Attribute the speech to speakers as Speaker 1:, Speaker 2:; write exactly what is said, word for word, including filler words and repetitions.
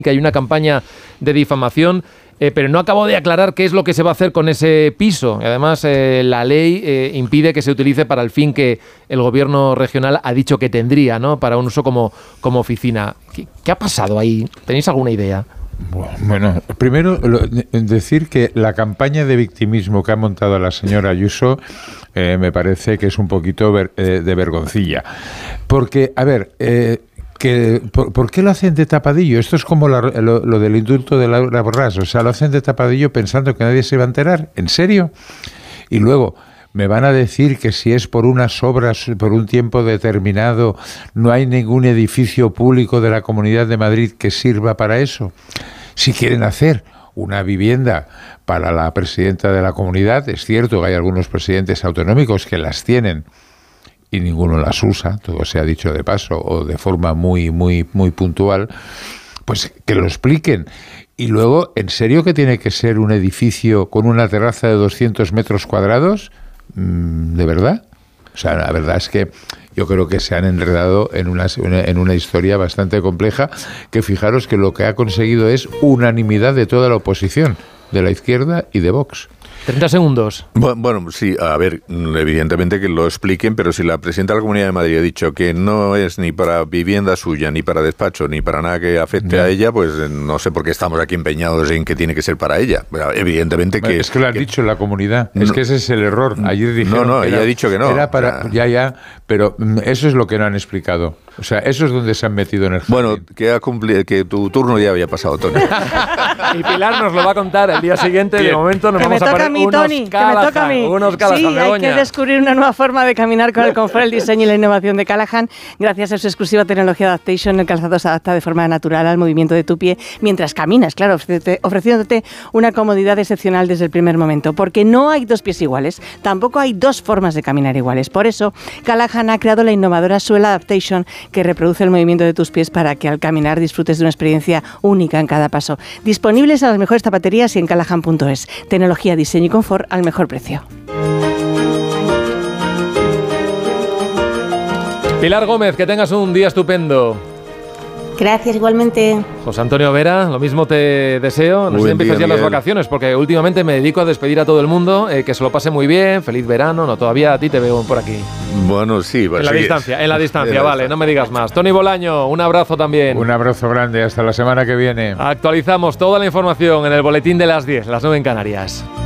Speaker 1: que hay una campaña de difamación, eh, pero no acabo de aclarar qué es lo que se va a hacer con ese piso. Y además, eh, la ley eh, impide que se utilice para el fin que el gobierno regional ha dicho que tendría, ¿no? Para un uso como, como oficina. ¿Qué, qué ha pasado ahí? ¿Tenéis alguna idea?
Speaker 2: Bueno, primero lo, decir que la campaña de victimismo que ha montado la señora Ayuso eh, me parece que es un poquito ver, eh, de vergoncilla. Porque, a ver... Eh, Que, ¿por, ¿Por qué lo hacen de tapadillo? Esto es como la, lo, lo del indulto de Laura Borràs. O sea, lo hacen de tapadillo pensando que nadie se va a enterar. ¿En serio? Y luego me van a decir que si es por unas obras, por un tiempo determinado, no hay ningún edificio público de la Comunidad de Madrid que sirva para eso. Si quieren hacer una vivienda para la presidenta de la comunidad, es cierto que hay algunos presidentes autonómicos que las tienen, y ninguno las usa, todo se ha dicho de paso, o de forma muy, muy, muy puntual, pues que lo expliquen. Y luego, ¿en serio que tiene que ser un edificio con una terraza de doscientos metros cuadrados? ¿De verdad? O sea, la verdad es que yo creo que se han enredado en una, en una historia bastante compleja, que fijaros que lo que ha conseguido es unanimidad de toda la oposición, de la izquierda y de Vox.
Speaker 1: treinta segundos.
Speaker 3: Bueno, bueno, sí, a ver, evidentemente que lo expliquen, pero si la presidenta de la Comunidad de Madrid ha dicho que no es ni para vivienda suya, ni para despacho, ni para nada que afecte no. a ella, pues no sé por qué estamos aquí empeñados en que tiene que ser para ella. Evidentemente que...
Speaker 2: Es que lo has
Speaker 3: que,
Speaker 2: dicho en la comunidad,
Speaker 3: no,
Speaker 2: es que ese es el error. Ayer dijeron
Speaker 3: no, no, ella
Speaker 2: era,
Speaker 3: ha dicho que no.
Speaker 2: Era para, ya, ya, pero eso es lo que no han explicado. O sea, eso es donde se han metido en el jardín.
Speaker 3: Bueno, que, ha cumplido, que tu turno ya había pasado, Tony.
Speaker 1: Y Pilar nos lo va a contar el día siguiente. Bien. De momento nos
Speaker 4: que
Speaker 1: vamos
Speaker 4: me
Speaker 1: a
Speaker 4: toca
Speaker 1: poner
Speaker 4: a mí,
Speaker 1: unos
Speaker 4: Tony,
Speaker 1: Callahan,
Speaker 4: que me toca a mí.
Speaker 1: unos Callahan,
Speaker 4: sí,
Speaker 1: Begoña.
Speaker 4: Hay que descubrir una nueva forma de caminar con el confort, el diseño y la innovación de Callahan. Gracias a su exclusiva tecnología Adaptation, el calzado se adapta de forma natural al movimiento de tu pie mientras caminas, claro, ofreciéndote una comodidad excepcional desde el primer momento. Porque no hay dos pies iguales, tampoco hay dos formas de caminar iguales. Por eso, Callahan ha creado la innovadora suela Adaptation, que reproduce el movimiento de tus pies para que al caminar disfrutes de una experiencia única en cada paso. Disponibles a las mejores zapaterías y en callahan punto es. Tecnología, diseño y confort al mejor precio.
Speaker 1: Pilar Gómez, que tengas un día estupendo.
Speaker 5: Gracias, igualmente.
Speaker 1: José Antonio Vera, lo mismo te deseo. No sé si empiezas ya las vacaciones, porque últimamente me dedico a despedir a todo el mundo, eh, que se lo pase muy bien, feliz verano. No, todavía a ti te veo por aquí.
Speaker 3: Bueno, sí. Pues
Speaker 1: en la
Speaker 3: sí,
Speaker 1: distancia,
Speaker 3: es.
Speaker 1: en la distancia, vale, no me digas más. Tony Bolaño, un abrazo también.
Speaker 2: Un abrazo grande, hasta la semana que viene.
Speaker 1: Actualizamos toda la información en el boletín de las diez, las nueve en Canarias.